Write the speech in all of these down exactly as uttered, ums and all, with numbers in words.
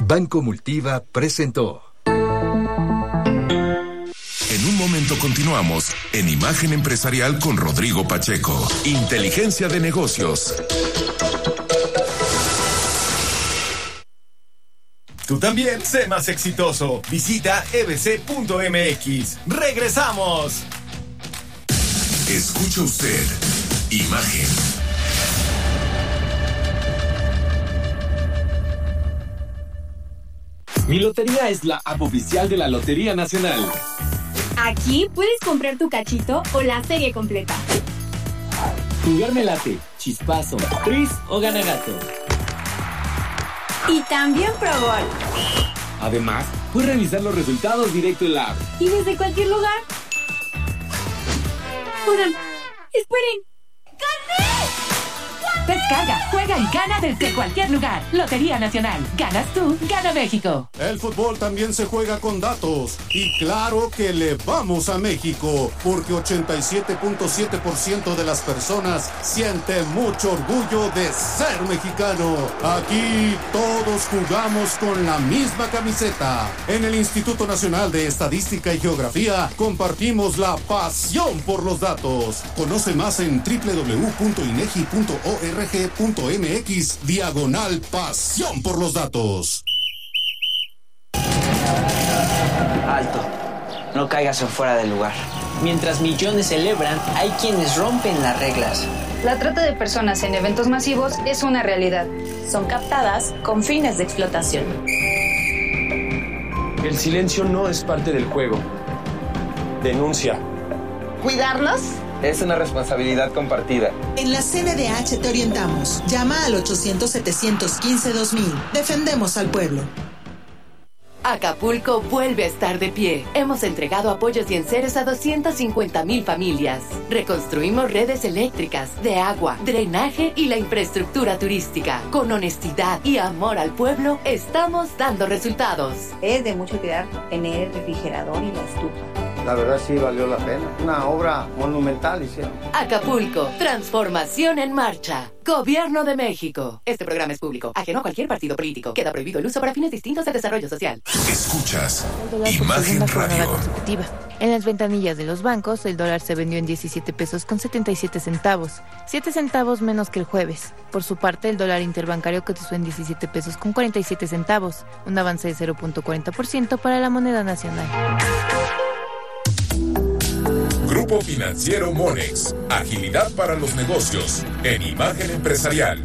Banco Multiva presentó. En un momento continuamos en Imagen Empresarial con Rodrigo Pacheco. Inteligencia de negocios. Tú también sé más exitoso. Visita e b c punto m x. ¡Regresamos! Escucha usted Imagen. Mi Lotería es la app oficial de la Lotería Nacional. Aquí puedes comprar tu cachito o la serie completa. Jugarme late, chispazo, tris o ganagato. Y también Pro Gol. Además, puedes revisar los resultados directo en la app. Y desde cualquier lugar. Oigan, esperen. ¡Gané! Descarga, juega y gana desde cualquier lugar. Lotería Nacional. Ganas tú, gana México. El fútbol también se juega con datos. Y claro que le vamos a México, porque ochenta y siete punto siete por ciento de las personas siente mucho orgullo de ser mexicano. Aquí todos jugamos con la misma camiseta. En el Instituto Nacional de Estadística y Geografía compartimos la pasión por los datos. Conoce más en doble u doble u doble u punto inegi punto org punto m x diagonal pasión por los datos. Alto, no caigas en fuera del lugar. Mientras millones celebran, hay quienes rompen las reglas. La trata de personas en eventos masivos es una realidad. Son captadas con fines de explotación. El silencio no es parte del juego. Denuncia. ¿Cuidarlos? Es una responsabilidad compartida. En la C N D H te orientamos. Llama al ochocientos, setecientos quince, dos mil. Defendemos al pueblo. Acapulco vuelve a estar de pie. Hemos entregado apoyos y enseres a doscientas cincuenta mil familias. Reconstruimos redes eléctricas, de agua, drenaje y la infraestructura turística. Con honestidad y amor al pueblo, estamos dando resultados. Es de mucha utilidad tener el refrigerador y la estufa. La verdad sí valió la pena. Una obra monumental hicieron. Acapulco, transformación en marcha. Gobierno de México. Este programa es público, ajeno a cualquier partido político. Queda prohibido el uso para fines distintos de desarrollo social. Escuchas Imagen Radio. En las ventanillas de los bancos, el dólar se vendió en diecisiete pesos con setenta y siete centavos, siete centavos menos que el jueves. Por su parte, el dólar interbancario cotizó en diecisiete pesos con cuarenta y siete centavos, un avance de cero punto cuarenta por ciento para la moneda nacional. Grupo Financiero Monex. Agilidad para los negocios. En Imagen Empresarial.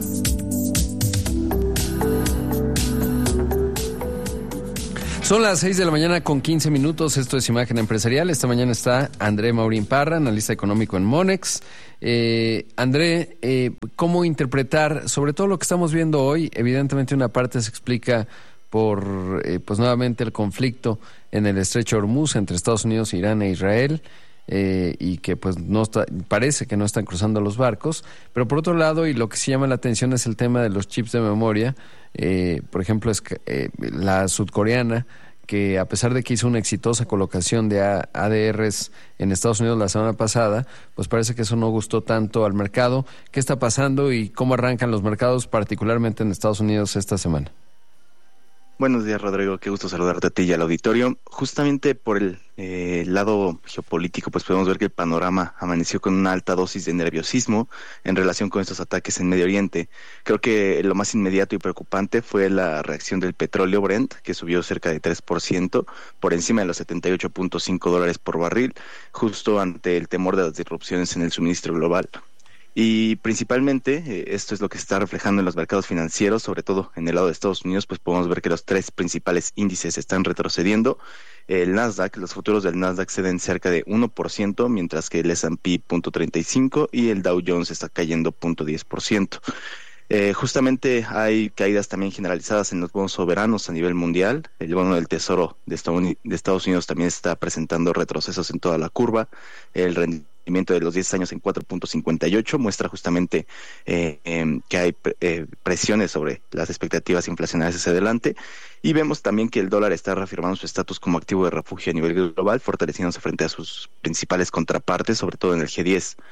Son las seis de la mañana con quince minutos. Esto es Imagen Empresarial. Esta mañana está André Maurín Parra, analista económico en Monex. Eh, André, eh, ¿cómo interpretar sobre todo lo que estamos viendo hoy? Evidentemente una parte se explica por, eh, pues nuevamente el conflicto en el Estrecho de Hormuz entre Estados Unidos, Irán e Israel. Eh, y que pues no está, parece que no están cruzando los barcos, pero por otro lado, y lo que sí llama la atención es el tema de los chips de memoria. Eh, por ejemplo, es que, eh, la sudcoreana, que a pesar de que hizo una exitosa colocación de A D Rs en Estados Unidos la semana pasada, pues parece que eso no gustó tanto al mercado. ¿Qué está pasando y cómo arrancan los mercados, particularmente en Estados Unidos esta semana? Buenos días, Rodrigo, qué gusto saludarte a ti y al auditorio. Justamente por el eh, lado geopolítico, pues podemos ver que el panorama amaneció con una alta dosis de nerviosismo en relación con estos ataques en Medio Oriente. Creo que lo más inmediato y preocupante fue la reacción del petróleo Brent, que subió cerca de tres por ciento, por encima de los setenta y ocho punto cinco dólares por barril, justo ante el temor de las disrupciones en el suministro global. Y principalmente, eh, esto es lo que se está reflejando en los mercados financieros, sobre todo en el lado de Estados Unidos, pues podemos ver que los tres principales índices están retrocediendo. El Nasdaq, los futuros del Nasdaq ceden cerca de uno por ciento, mientras que el ese and pe punto treinta y cinco y el Dow Jones está cayendo punto diez por ciento. Eh, justamente hay caídas también generalizadas en los bonos soberanos a nivel mundial. El bono del Tesoro de Estados Unidos también está presentando retrocesos en toda la curva. El rendimiento de los diez años en cuatro punto cincuenta y ocho muestra justamente eh, eh, que hay eh, presiones sobre las expectativas inflacionarias hacia adelante. Y vemos también que el dólar está reafirmando su estatus como activo de refugio a nivel global, fortaleciéndose frente a sus principales contrapartes, sobre todo en el G diez.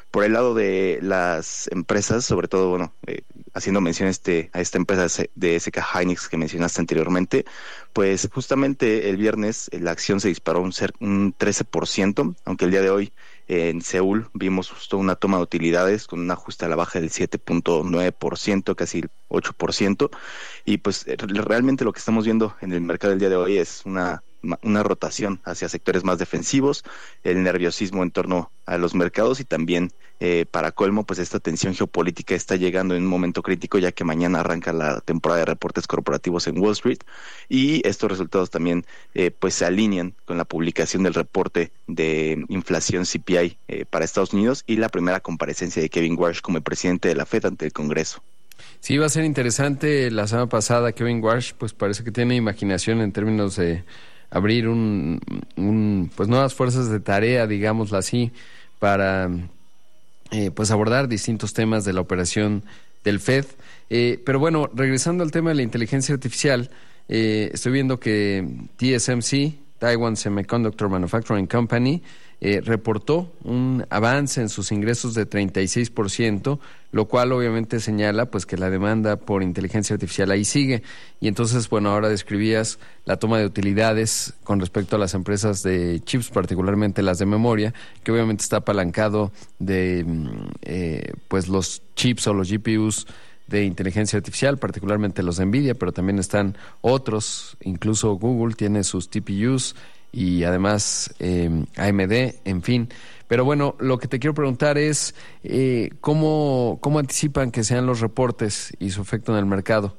Por el lado de las empresas, sobre todo, bueno, eh, haciendo mención este, a esta empresa de S K Hynix que mencionaste anteriormente, pues justamente el viernes la acción se disparó un, un trece por ciento, aunque el día de hoy eh, en Seúl vimos justo una toma de utilidades con un ajuste a la baja del siete punto nueve por ciento, casi el ocho por ciento, y pues realmente lo que estamos viendo en el mercado el día de hoy es una una rotación hacia sectores más defensivos, el nerviosismo en torno a los mercados y también eh, para colmo pues esta tensión geopolítica está llegando en un momento crítico, ya que mañana arranca la temporada de reportes corporativos en Wall Street y estos resultados también eh, pues se alinean con la publicación del reporte de inflación C P I eh, para Estados Unidos y la primera comparecencia de Kevin Warsh como el presidente de la Fed ante el Congreso. Sí, va a ser interesante. La semana pasada Kevin Warsh pues parece que tiene imaginación en términos de abrir un, un pues nuevas fuerzas de tarea, digámoslo así, para eh, pues abordar distintos temas de la operación del Fed. Eh, pero bueno, regresando al tema de la inteligencia artificial, eh, estoy viendo que T S M C, Taiwan Semiconductor Manufacturing Company, eh, reportó un avance en sus ingresos de treinta y seis por ciento, lo cual obviamente señala pues que la demanda por inteligencia artificial ahí sigue. Y entonces, bueno, ahora describías la toma de utilidades con respecto a las empresas de chips, particularmente las de memoria, que obviamente está apalancado de eh, pues los chips o los G P Us de inteligencia artificial, particularmente los de Nvidia, pero también están otros, incluso Google tiene sus T P Us y además eh, A M D, en fin. Pero bueno, lo que te quiero preguntar es eh, ¿cómo, cómo anticipan que sean los reportes y su efecto en el mercado?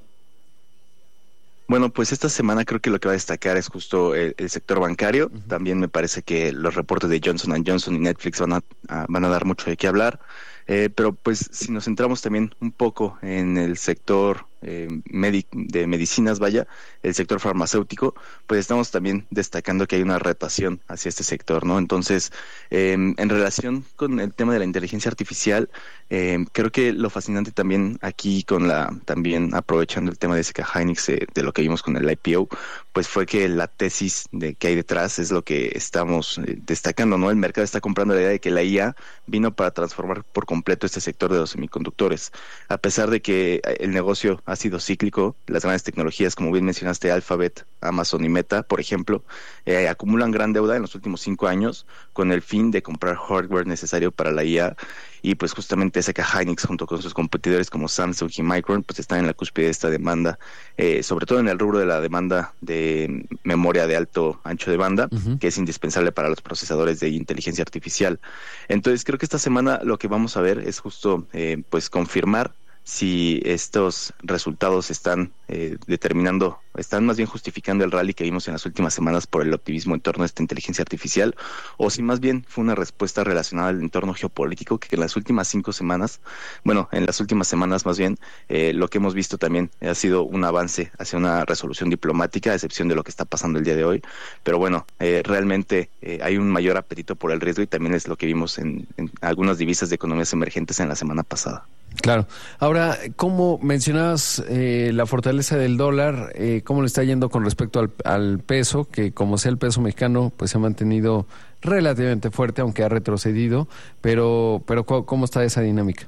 Bueno, pues esta semana creo que lo que va a destacar es justo el, el sector bancario. Uh-huh. También me parece que los reportes de Johnson and Johnson y Netflix van a, a, van a dar mucho de qué hablar. Eh, pero pues si nos centramos también un poco en el sector eh, medi- de medicinas, vaya, el sector farmacéutico, pues estamos también destacando que hay una rotación hacia este sector, ¿no? Entonces, eh, en relación con el tema de la inteligencia artificial, eh, creo que lo fascinante también aquí con la, también aprovechando el tema de S K Hynix, eh, de lo que vimos con el I P O, pues fue que la tesis de que hay detrás es lo que estamos eh, destacando, ¿no? El mercado está comprando la idea de que la I A vino para transformar por completo este sector de los semiconductores. A pesar de que el negocio ha sido cíclico, las grandes tecnologías, como bien mencionaste, Alphabet, Amazon y Meta, por ejemplo, eh, acumulan gran deuda en los últimos cinco años con el fin de comprar hardware necesario para la I A. Y pues justamente S K Hynix junto con sus competidores como Samsung y Micron pues están en la cúspide de esta demanda, eh, sobre todo en el rubro de la demanda de memoria de alto ancho de banda, uh-huh. que es indispensable para los procesadores de inteligencia artificial. Entonces creo que esta semana lo que vamos a ver es justo eh, pues confirmar si estos resultados están eh, determinando, están más bien justificando el rally que vimos en las últimas semanas por el optimismo en torno a esta inteligencia artificial, o si más bien fue una respuesta relacionada al entorno geopolítico, que en las últimas cinco semanas, bueno, en las últimas semanas más bien, eh, lo que hemos visto también ha sido un avance hacia una resolución diplomática, a excepción de lo que está pasando el día de hoy, pero bueno, eh, realmente eh, hay un mayor apetito por el riesgo y también es lo que vimos en, en algunas divisas de economías emergentes en la semana pasada. Claro. Ahora, ¿cómo mencionabas eh, la fortaleza del dólar? Eh, ¿Cómo le está yendo con respecto al, al peso? Que como sea el peso mexicano, pues se ha mantenido relativamente fuerte, aunque ha retrocedido. Pero, pero ¿cómo está esa dinámica?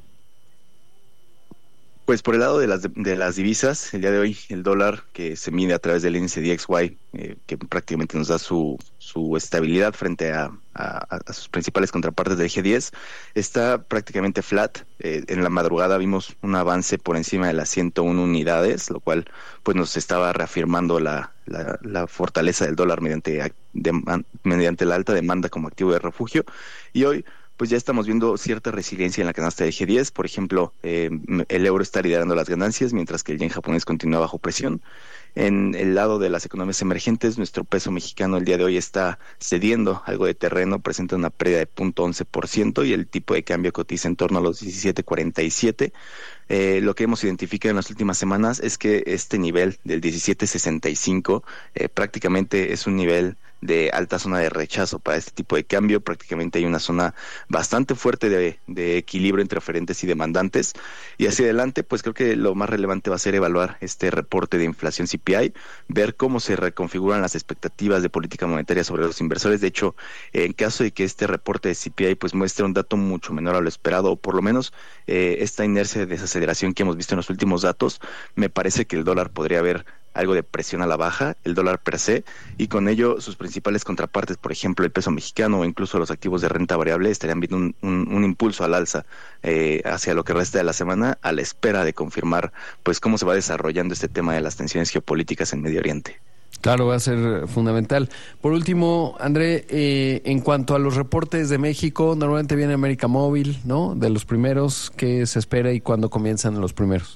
Pues por el lado de las de las divisas, el día de hoy el dólar, que se mide a través del índice D X Y, eh, que prácticamente nos da su su estabilidad frente a, a, a sus principales contrapartes del G diez, está prácticamente flat. Eh, en la madrugada vimos un avance por encima de las ciento uno unidades, lo cual pues nos estaba reafirmando la, la, la fortaleza del dólar mediante, de, mediante la alta demanda como activo de refugio. Y hoy pues ya estamos viendo cierta resiliencia en la canasta de G diez. Por ejemplo, eh, el euro está liderando las ganancias, mientras que el yen japonés continúa bajo presión. En el lado de las economías emergentes, nuestro peso mexicano el día de hoy está cediendo algo de terreno, presenta una pérdida de cero punto once por ciento y el tipo de cambio cotiza en torno a los diecisiete cuarenta y siete. Eh, lo que hemos identificado en las últimas semanas es que este nivel del diecisiete sesenta y cinco eh, prácticamente es un nivel de alta zona de rechazo para este tipo de cambio. Prácticamente hay una zona bastante fuerte de, de equilibrio entre oferentes y demandantes, y hacia adelante pues creo que lo más relevante va a ser evaluar este reporte de inflación C P I, ver cómo se reconfiguran las expectativas de política monetaria sobre los inversores. De hecho, en caso de que este reporte de C P I pues muestre un dato mucho menor a lo esperado, o por lo menos eh, esta inercia de desaceleración que hemos visto en los últimos datos, me parece que el dólar podría haber algo de presión a la baja, el dólar per se, y con ello sus principales contrapartes, por ejemplo el peso mexicano o incluso los activos de renta variable, estarían viendo un, un, un impulso al alza eh, hacia lo que resta de la semana, a la espera de confirmar pues cómo se va desarrollando este tema de las tensiones geopolíticas en Medio Oriente. Claro, va a ser fundamental. Por último, André, eh, en cuanto a los reportes de México, normalmente viene América Móvil, ¿no? De los primeros, ¿qué se espera y cuándo comienzan los primeros?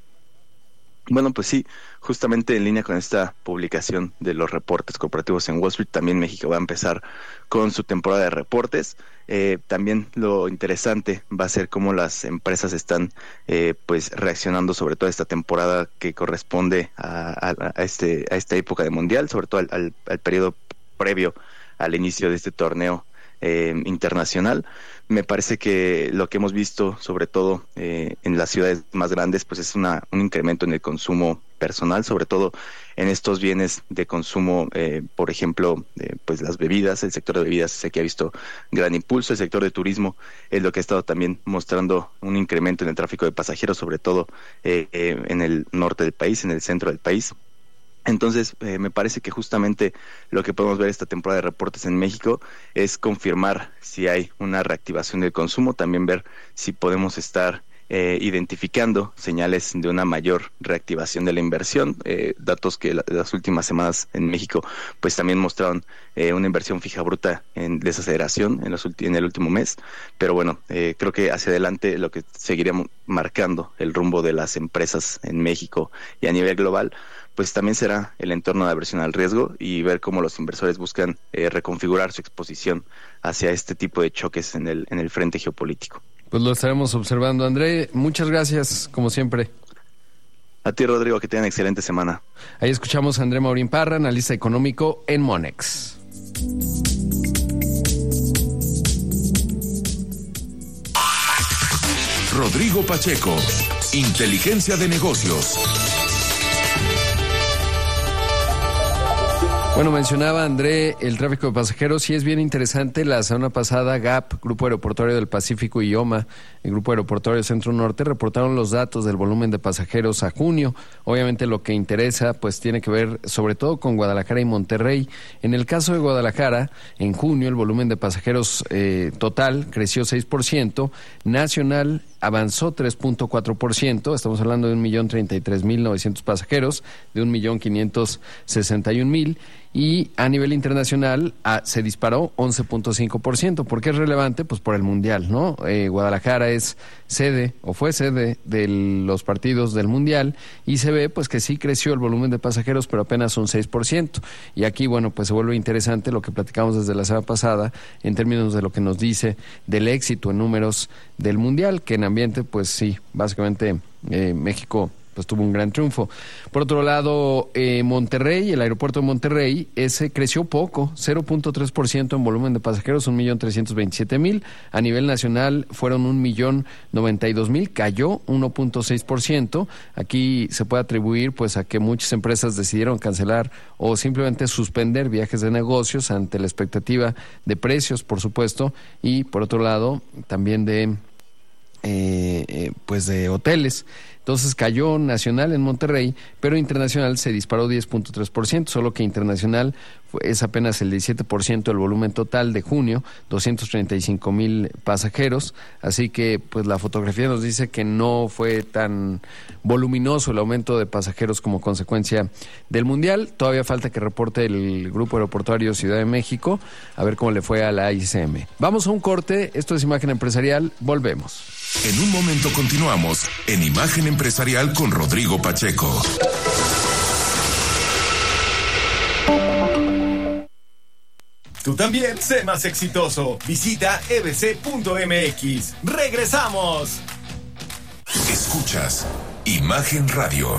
Bueno, pues sí, justamente en línea con esta publicación de los reportes corporativos en Wall Street, también México va a empezar con su temporada de reportes. Eh, también lo interesante va a ser cómo las empresas están eh, pues reaccionando sobre todo a esta temporada que corresponde a, a, a, este, a esta época de mundial, sobre todo al, al, al periodo previo al inicio de este torneo eh, internacional. Me parece que lo que hemos visto, sobre todo eh, en las ciudades más grandes, pues es una, un incremento en el consumo personal, sobre todo en estos bienes de consumo, eh, por ejemplo, eh, pues las bebidas. El sector de bebidas sé que ha visto gran impulso. El sector de turismo es lo que ha estado también mostrando un incremento en el tráfico de pasajeros, sobre todo eh, eh, en el norte del país, en el centro del país. Entonces, eh, me parece que justamente lo que podemos ver esta temporada de reportes en México es confirmar si hay una reactivación del consumo, también ver si podemos estar eh, identificando señales de una mayor reactivación de la inversión. Eh, datos que la, las últimas semanas en México pues también mostraron eh, una inversión fija bruta en desaceleración en, los ulti- en el último mes, pero bueno, eh, creo que hacia adelante lo que seguiría marcando el rumbo de las empresas en México y a nivel global pues también será el entorno de aversión al riesgo y ver cómo los inversores buscan eh, reconfigurar su exposición hacia este tipo de choques en el, en el frente geopolítico. Pues lo estaremos observando, André. Muchas gracias, como siempre. A ti, Rodrigo, que tengan excelente semana. Ahí escuchamos a André Maurín Parra, analista económico en Monex. Rodrigo Pacheco, Inteligencia de Negocios. Bueno, mencionaba André el tráfico de pasajeros, y es bien interesante. La semana pasada G A P, Grupo Aeroportuario del Pacífico, y I O M A, el Grupo Aeroportuario Centro Norte, reportaron los datos del volumen de pasajeros a junio. Obviamente lo que interesa pues tiene que ver sobre todo con Guadalajara y Monterrey. En el caso de Guadalajara, en junio el volumen de pasajeros eh, total creció seis por ciento, nacional avanzó tres punto cuatro por ciento, estamos hablando de un millón treinta y tres mil novecientos pasajeros, de un millón quinientos sesenta y un mil, y a nivel internacional a, se disparó once punto cinco por ciento. ¿Por qué es relevante? Pues por el Mundial, ¿no? Eh, Guadalajara es sede, o fue sede, de los partidos del Mundial, y se ve pues que sí creció el volumen de pasajeros, pero apenas un seis por ciento. Y aquí, bueno, pues se vuelve interesante lo que platicamos desde la semana pasada, en términos de lo que nos dice del éxito en números del Mundial, que en ambiente, pues sí, básicamente eh, México pues tuvo un gran triunfo. Por otro lado, eh, Monterrey, el aeropuerto de Monterrey, ese creció poco, cero punto tres por ciento en volumen de pasajeros, un millón trescientos veintisiete mil. A nivel nacional fueron un millón noventa y dos mil, cayó uno punto seis por ciento. Aquí se puede atribuir pues a que muchas empresas decidieron cancelar o simplemente suspender viajes de negocios ante la expectativa de precios, por supuesto, y por otro lado también de eh, eh, pues de hoteles. Entonces cayó nacional en Monterrey, pero internacional se disparó diez punto tres por ciento, solo que internacional es apenas el diecisiete por ciento del volumen total de junio, doscientos treinta y cinco mil pasajeros, así que pues la fotografía nos dice que no fue tan voluminoso el aumento de pasajeros como consecuencia del Mundial. Todavía falta que reporte el Grupo Aeroportuario Ciudad de México, a ver cómo le fue a la I C M. Vamos a un corte, esto es Imagen Empresarial, volvemos. En un momento continuamos en Imagen Empresarial con Rodrigo Pacheco. Tú también sé más exitoso. Visita e b c punto m x. ¡Regresamos! Escuchas Imagen Radio.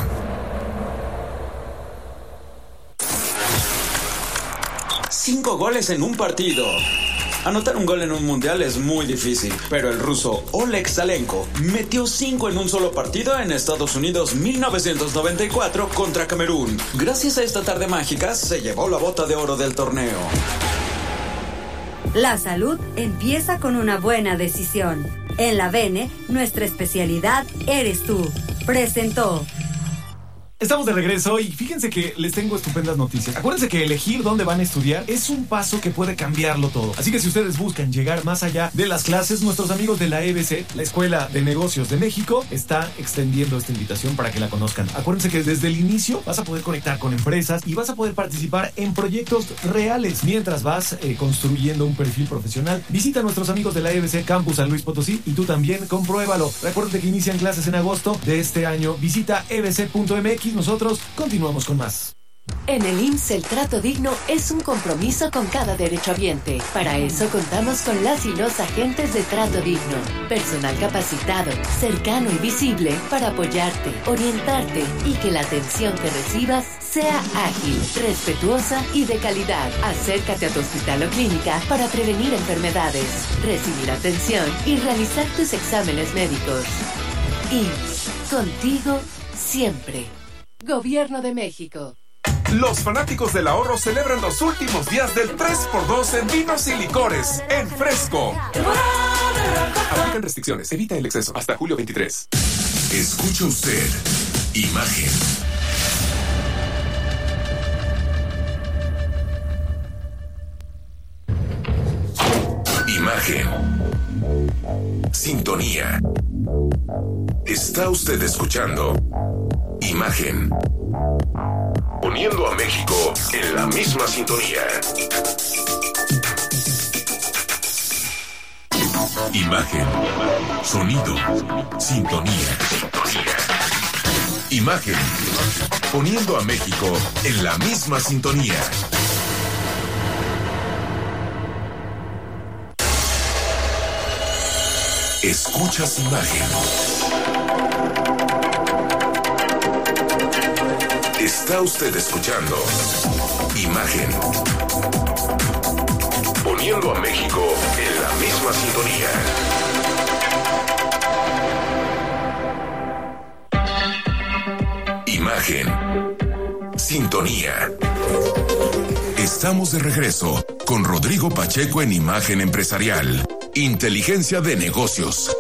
cinco goles en un partido. Anotar un gol en un mundial es muy difícil, pero el ruso Oleg Salenko metió cinco en un solo partido en Estados Unidos mil novecientos noventa y cuatro contra Camerún. Gracias a esta tarde mágica se llevó la bota de oro del torneo. La salud empieza con una buena decisión. En la Bene, nuestra especialidad eres tú. Presentó. Estamos de regreso y fíjense que les tengo estupendas noticias. Acuérdense que elegir dónde van a estudiar es un paso que puede cambiarlo todo. Así que si ustedes buscan llegar más allá de las clases, nuestros amigos de la E B C, la Escuela de Negocios de México, está extendiendo esta invitación para que la conozcan. Acuérdense que desde el inicio vas a poder conectar con empresas y vas a poder participar en proyectos reales mientras vas eh, construyendo un perfil profesional. Visita a nuestros amigos de la E B C Campus San Luis Potosí y tú también compruébalo. Recuerden que inician clases en agosto de este año. Visita e b c punto m x. Nosotros continuamos con más. En el I M S S el trato digno es un compromiso con cada derechohabiente. Para eso contamos con las y los agentes de trato digno. Personal capacitado, cercano y visible para apoyarte, orientarte y que la atención que recibas sea ágil, respetuosa y de calidad. Acércate a tu hospital o clínica para prevenir enfermedades, recibir atención y realizar tus exámenes médicos. I M S S, contigo siempre. Gobierno de México. Los fanáticos del ahorro celebran los últimos días del tres por dos en vinos y licores en Fresco. Aplican restricciones. Evita el exceso. Hasta julio veintitrés. Escucha usted. Imagen. Imagen. Sintonía. Está usted escuchando Imagen. Poniendo a México en la misma sintonía. Imagen. Sonido. Sintonía. Imagen. Poniendo a México en la misma sintonía. Escuchas Imagen. Está usted escuchando Imagen. Poniendo a México en la misma sintonía. Imagen. Sintonía. Estamos de regreso con Rodrigo Pacheco en Imagen Empresarial. Inteligencia de negocios.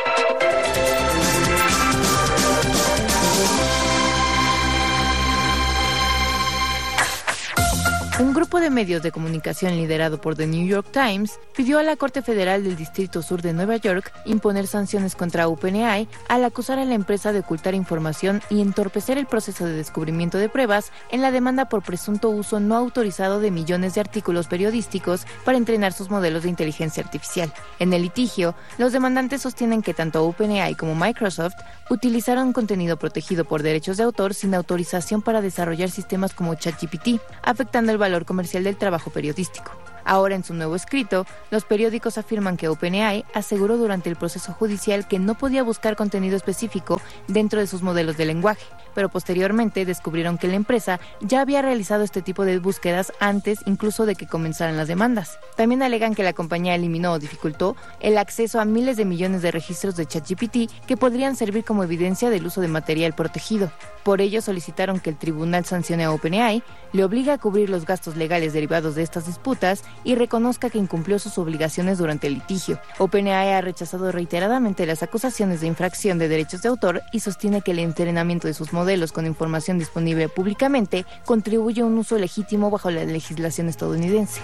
Un grupo de medios de comunicación liderado por The New York Times pidió a la Corte Federal del Distrito Sur de Nueva York imponer sanciones contra OpenAI al acusar a la empresa de ocultar información y entorpecer el proceso de descubrimiento de pruebas en la demanda por presunto uso no autorizado de millones de artículos periodísticos para entrenar sus modelos de inteligencia artificial. En el litigio, los demandantes sostienen que tanto OpenAI como Microsoft utilizaron contenido protegido por derechos de autor sin autorización para desarrollar sistemas como ChatGPT, afectando el valor comercial del trabajo periodístico. Ahora, en su nuevo escrito, los periódicos afirman que OpenAI aseguró durante el proceso judicial que no podía buscar contenido específico dentro de sus modelos de lenguaje, pero posteriormente descubrieron que la empresa ya había realizado este tipo de búsquedas antes incluso de que comenzaran las demandas. También alegan que la compañía eliminó o dificultó el acceso a miles de millones de registros de ChatGPT que podrían servir como evidencia del uso de material protegido. Por ello, solicitaron que el tribunal sancione a OpenAI, le obligue a cubrir los gastos legales derivados de estas disputas y reconozca que incumplió sus obligaciones durante el litigio. OpenAI ha rechazado reiteradamente las acusaciones de infracción de derechos de autor y sostiene que el entrenamiento de sus modelos con información disponible públicamente contribuye a un uso legítimo bajo la legislación estadounidense.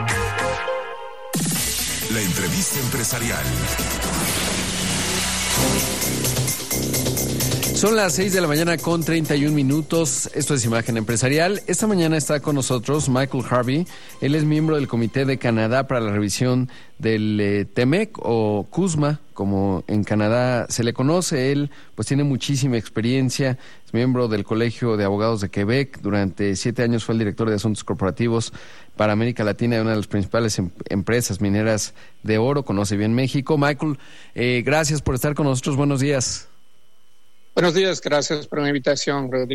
La entrevista empresarial. Son las seis de la mañana con treinta y un minutos. Esto es Imagen Empresarial. Esta mañana está con nosotros Michael Harvey. Él es miembro del Comité de Canadá para la revisión del eh, T M E C o CUSMA, como en Canadá se le conoce. Él pues tiene muchísima experiencia. Es miembro del Colegio de Abogados de Quebec. Durante siete años fue el director de Asuntos Corporativos para América Latina de una de las principales em- empresas mineras de oro. Conoce bien México. Michael, eh, gracias por estar con nosotros. Buenos días. Buenos días, gracias por la invitación, Rodrigo.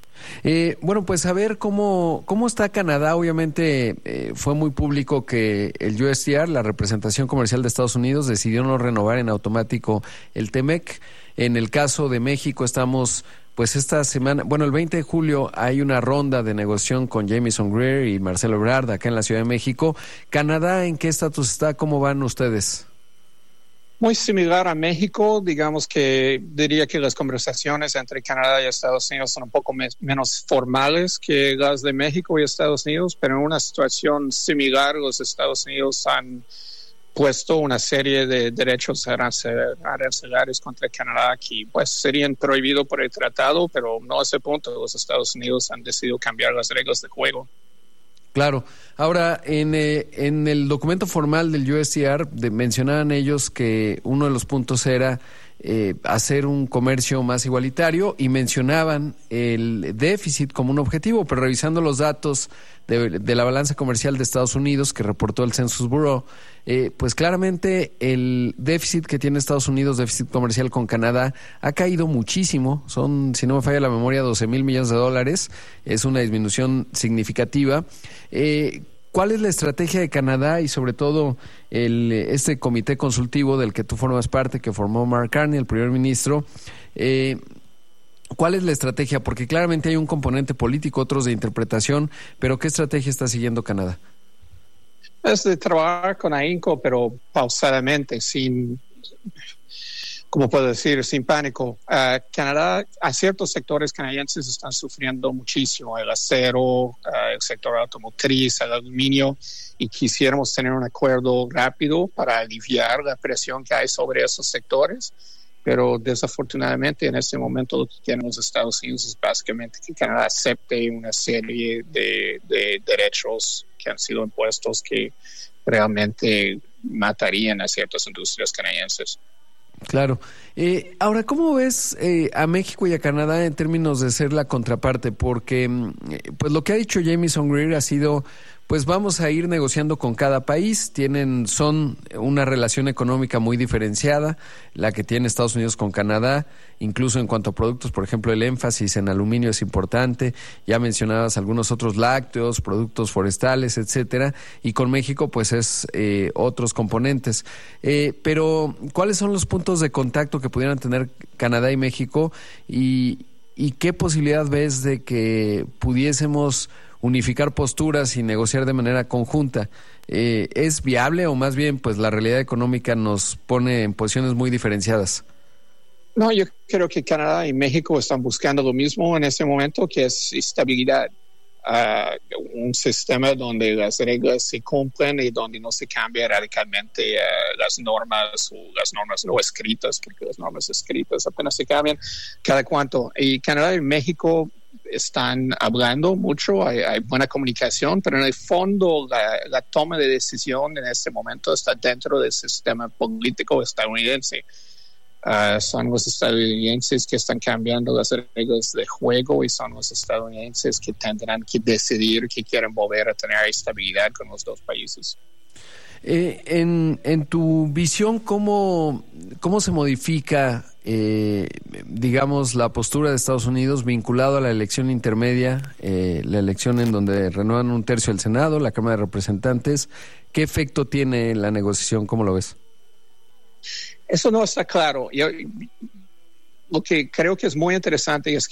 Eh, bueno, pues a ver cómo, cómo está Canadá. Obviamente eh, fue muy público que el U S T R, la representación comercial de Estados Unidos, decidió no renovar en automático el T M E C. En el caso de México estamos, pues esta semana, bueno, el veinte de julio hay una ronda de negociación con Jamieson Greer y Marcelo Ebrard acá en la Ciudad de México. ¿Canadá en qué estatus está? ¿Cómo van ustedes? Muy similar a México, digamos que diría que las conversaciones entre Canadá y Estados Unidos son un poco me- menos formales que las de México y Estados Unidos, pero en una situación similar los Estados Unidos han puesto una serie de derechos arancelarios contra Canadá que pues serían prohibidos por el tratado, pero no a ese punto. Los Estados Unidos han decidido cambiar las reglas de juego. Claro. Ahora, en, eh, en el documento formal del U S T R de, mencionaban ellos que uno de los puntos era eh, hacer un comercio más igualitario y mencionaban el déficit como un objetivo, pero revisando los datos de, de la balanza comercial de Estados Unidos que reportó el Census Bureau, eh, pues claramente el déficit que tiene Estados Unidos, déficit comercial con Canadá, ha caído muchísimo. Son, si no me falla la memoria, doce mil millones de dólares. Es una disminución significativa. Eh, ¿Cuál es la estrategia de Canadá y sobre todo el, este comité consultivo del que tú formas parte, que formó Mark Carney, el primer ministro? Eh, ¿Cuál es la estrategia? Porque claramente hay un componente político, otros de interpretación, pero ¿qué estrategia está siguiendo Canadá? Es de trabajar con ahínco, pero pausadamente, sin, ¿cómo puedo decir?, sin pánico. Uh, Canadá, a ciertos sectores canadienses están sufriendo muchísimo, el acero, uh, el sector automotriz, el aluminio, y quisiéramos tener un acuerdo rápido para aliviar la presión que hay sobre esos sectores. Pero desafortunadamente en este momento lo que quieren los Estados Unidos es básicamente que Canadá acepte una serie de, de derechos que han sido impuestos que realmente matarían a ciertas industrias canadienses. Claro. Eh, ahora, ¿cómo ves eh, a México y a Canadá en términos de ser la contraparte? Porque pues lo que ha dicho Jamieson Greer ha sido, pues vamos a ir negociando con cada país. Tienen, son una relación económica muy diferenciada, la que tiene Estados Unidos con Canadá, incluso en cuanto a productos, por ejemplo, el énfasis en aluminio es importante. Ya mencionabas algunos otros lácteos, productos forestales, etcétera. Y con México, pues es eh, otros componentes. Eh, pero, ¿cuáles son los puntos de contacto que pudieran tener Canadá y México? Y, y ¿qué posibilidad ves de que pudiésemos unificar posturas y negociar de manera conjunta? Eh, ¿Es viable o más bien pues la realidad económica nos pone en posiciones muy diferenciadas? No, yo creo que Canadá y México están buscando lo mismo en este momento, que es estabilidad. Uh, un sistema donde las reglas se cumplen y donde no se cambia radicalmente uh, las normas o las normas no escritas, porque las normas escritas apenas se cambian cada cuanto. Y Canadá y México están hablando mucho, hay, hay buena comunicación, pero en el fondo la, la toma de decisión en este momento está dentro del sistema político estadounidense. Uh, son los estadounidenses que están cambiando las reglas de juego y son los estadounidenses que tendrán que decidir que quieren volver a tener estabilidad con los dos países. Eh, en, en tu visión, ¿cómo, cómo se modifica, eh, digamos, la postura de Estados Unidos vinculado a la elección intermedia, eh, la elección en donde renuevan un tercio del Senado, la Cámara de Representantes? ¿Qué efecto tiene la negociación? ¿Cómo lo ves? Eso no está claro. Yo, lo que creo que es muy interesante es